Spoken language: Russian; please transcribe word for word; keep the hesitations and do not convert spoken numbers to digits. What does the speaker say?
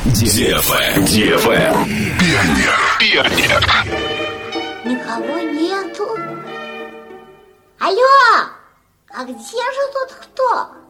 ДФМ. Пионер. Пионер. Никого нету. Алло, а где же тут кто?